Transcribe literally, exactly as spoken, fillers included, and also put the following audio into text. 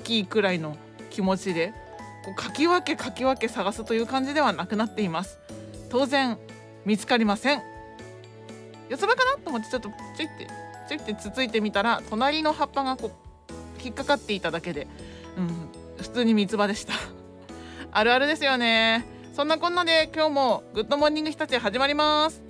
きいくらいの気持ちでこうかき分けかき分け探すという感じではなくなっています。当然見つかりません。四つ葉かなと思ってちょっとちょいってちょいってつついてみたら、隣の葉っぱがこう引っかかっていただけで、うん、普通に三つ葉でしたあるあるですよね。そんなこんなで今日もグッドモーニング日立始まります。